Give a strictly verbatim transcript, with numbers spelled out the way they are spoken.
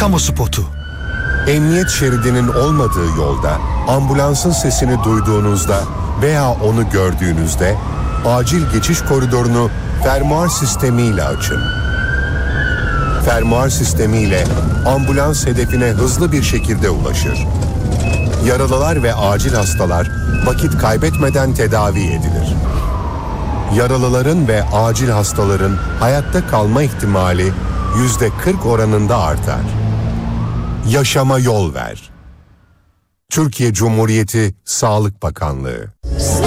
kamu spotu. Emniyet şeridinin olmadığı yolda ambulansın sesini duyduğunuzda veya onu gördüğünüzde acil geçiş koridorunu fermuar sistemiyle açın. Fermuar sistemiyle ambulans hedefine hızlı bir şekilde ulaşır. Yaralılar ve acil hastalar vakit kaybetmeden tedavi edilir. Yaralıların ve acil hastaların hayatta kalma ihtimali yüzde kırk oranında artar. Yaşama yol ver. Türkiye Cumhuriyeti Sağlık Bakanlığı.